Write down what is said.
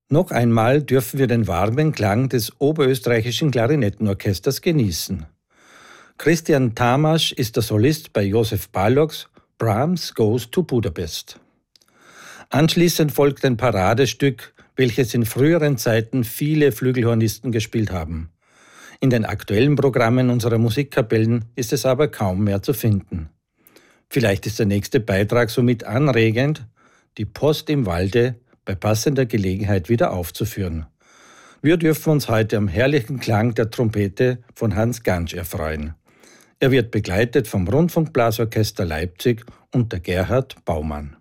Noch einmal dürfen wir den warmen Klang des Oberösterreichischen Klarinettenorchesters genießen. Christian Tamasch ist der Solist bei Josef Balogs Brahms Goes to Budapest. Anschließend folgt ein Paradestück, welches in früheren Zeiten viele Flügelhornisten gespielt haben. In den aktuellen Programmen unserer Musikkapellen ist es aber kaum mehr zu finden. Vielleicht ist der nächste Beitrag somit anregend, die Post im Walde bei passender Gelegenheit wieder aufzuführen. Wir dürfen uns heute am herrlichen Klang der Trompete von Hans Gantsch erfreuen. Er wird begleitet vom Rundfunkblasorchester Leipzig unter Gerhard Baumann.